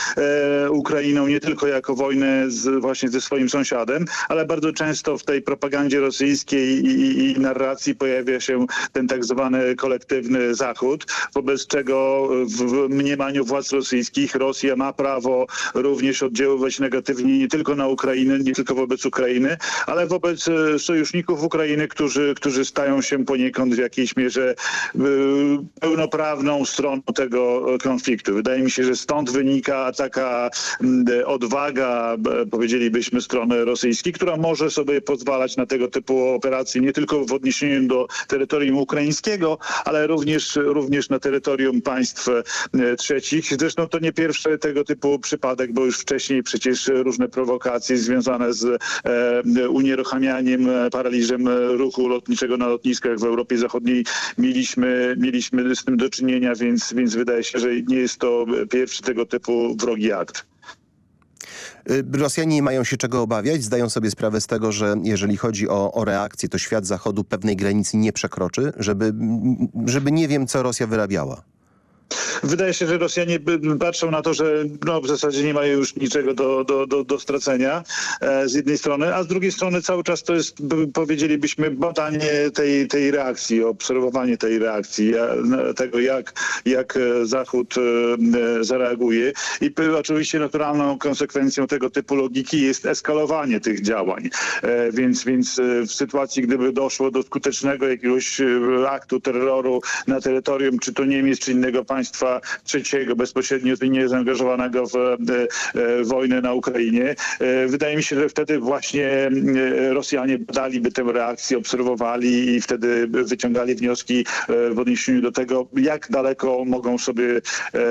Ukrainą nie tylko jako wojnę właśnie ze swoim sąsiadem, ale bardzo często w tej propagandzie rosyjskiej i narracji pojawia się ten tak zwany kolektywny Zachód, wobec czego w mniemaniu władz rosyjskich Rosja ma prawo również oddziaływać negatywnie nie tylko na Ukrainę, nie tylko wobec Ukrainy, ale wobec sojuszników Ukrainy, którzy stają się poniekąd w jakiejś mierze pełnoprawną stroną tego konfliktu. Wydaje mi się, że stąd wynika taka odwaga, powiedzielibyśmy, strony rosyjskiej, która może sobie pozwalać na tego typu operacje nie tylko w odniesieniu do terytorium ukraińskiego, ale również na terytorium państw trzecich. Zresztą to nie pierwszy tego typu przypadek, bo już wcześniej przecież różne prowokacje związane z unieruchamianiem, paraliżem ruchu lotniczego na lotniskach w Europie Zachodniej mieliśmy z tym do czynienia, więc wydaje się, że nie jest to pierwszy tego typu wrogi akt. Rosjanie nie mają się czego obawiać, zdają sobie sprawę z tego, że jeżeli chodzi o reakcję, to świat Zachodu pewnej granicy nie przekroczy, żeby nie wiem, co Rosja wyrabiała. Wydaje się, że Rosjanie patrzą na to, że w zasadzie nie mają już niczego do stracenia z jednej strony, a z drugiej strony cały czas to jest, powiedzielibyśmy, badanie tej reakcji, obserwowanie tej reakcji, tego jak Zachód zareaguje. I oczywiście naturalną konsekwencją tego typu logiki jest eskalowanie tych działań. Więc w sytuacji, gdyby doszło do skutecznego jakiegoś aktu terroru na terytorium, czy to Niemiec, czy innego państwa trzeciego, bezpośrednio nie zaangażowanego w wojnę na Ukrainie. Wydaje mi się, że wtedy właśnie Rosjanie badaliby tę reakcję, obserwowali i wtedy wyciągali wnioski w odniesieniu do tego, jak daleko mogą sobie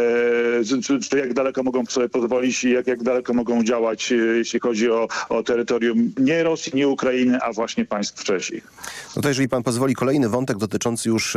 pozwolić i jak daleko mogą działać, jeśli chodzi o terytorium nie Rosji, nie Ukrainy, a właśnie państw trzecich. No to jeżeli pan pozwoli, kolejny wątek dotyczący już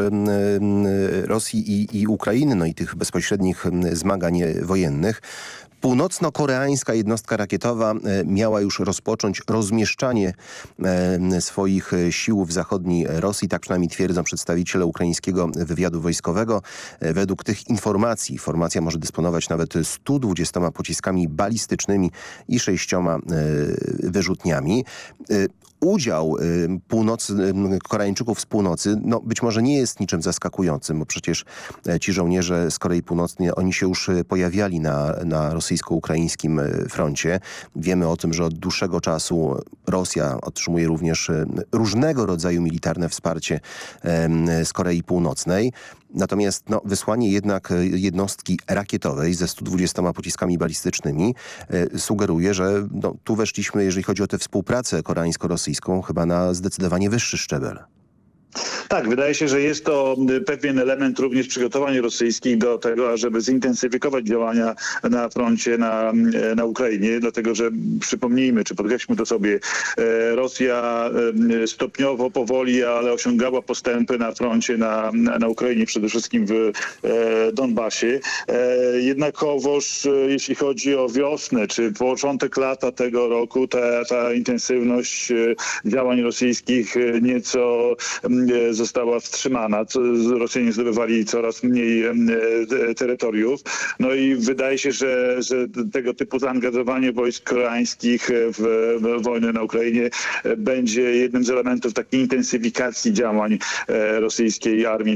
Rosji i Ukrainy, no i tych bezpośrednich zmagań wojennych. Północno-koreańska jednostka rakietowa miała już rozpocząć rozmieszczanie swoich sił w zachodniej Rosji. Tak przynajmniej twierdzą przedstawiciele ukraińskiego wywiadu wojskowego. Według tych informacji formacja może dysponować nawet 120 pociskami balistycznymi i 6 wyrzutniami. Udział Koreańczyków z północy być może nie jest niczym zaskakującym, bo przecież ci żołnierze z Korei Północnej, oni się już pojawiali na rosyjsko-ukraińskim froncie. Wiemy o tym, że od dłuższego czasu Rosja otrzymuje również różnego rodzaju militarne wsparcie z Korei Północnej. Natomiast wysłanie jednak jednostki rakietowej ze 120 pociskami balistycznymi sugeruje, że tu weszliśmy, jeżeli chodzi o tę współpracę koreańsko-rosyjską, chyba na zdecydowanie wyższy szczebel. Tak, wydaje się, że jest to pewien element również przygotowań rosyjskich do tego, ażeby zintensyfikować działania na froncie na Ukrainie, dlatego że przypomnijmy, czy podkreślmy to sobie, Rosja stopniowo, powoli, ale osiągała postępy na froncie na Ukrainie, przede wszystkim w Donbasie. Jednakowoż jeśli chodzi o wiosnę, czy początek lata tego roku, ta intensywność działań rosyjskich nieco została wstrzymana. Rosjanie zdobywali coraz mniej terytoriów. No i wydaje się, że tego typu zaangażowanie wojsk koreańskich w wojnę na Ukrainie będzie jednym z elementów takiej intensyfikacji działań rosyjskiej armii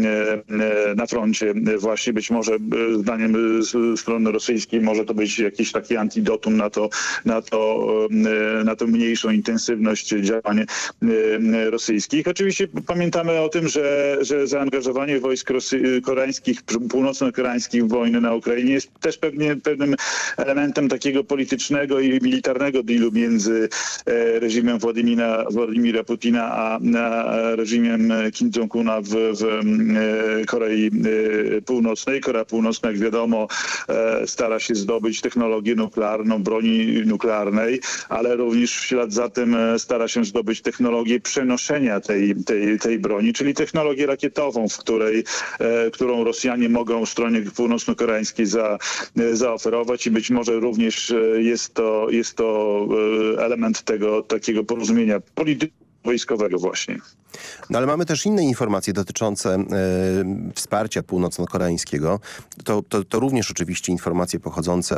na froncie. Właśnie być może zdaniem strony rosyjskiej może to być jakiś taki antidotum na tą mniejszą intensywność działań rosyjskich. Oczywiście pamiętamy o tym, że zaangażowanie wojsk koreańskich, północno-koreańskich w wojnę na Ukrainie jest też pewnym elementem takiego politycznego i militarnego dealu między reżimem Władimira Putina a reżimem Kim Jong-una w Korei Północnej. Korea Północna, jak wiadomo, stara się zdobyć technologię nuklearną, broni nuklearnej, ale również w ślad za tym stara się zdobyć technologię przenoszenia tej broni, czyli technologię rakietową, którą Rosjanie mogą stronie północno-koreańskiej zaoferować i być może również jest to element tego takiego porozumienia polityczno-wojskowego właśnie. No ale mamy też inne informacje dotyczące wsparcia północno-koreańskiego. To również oczywiście informacje pochodzące